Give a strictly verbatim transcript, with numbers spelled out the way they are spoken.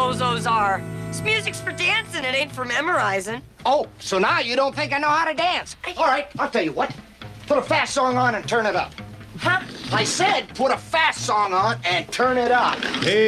bozos are. This music's for dancing, it ain't for memorizing. Oh, so now you don't think I know how to dance? All right, I'll tell you what. Put a fast song on and turn it up. Huh? I said put a fast song on and turn it up. Hey.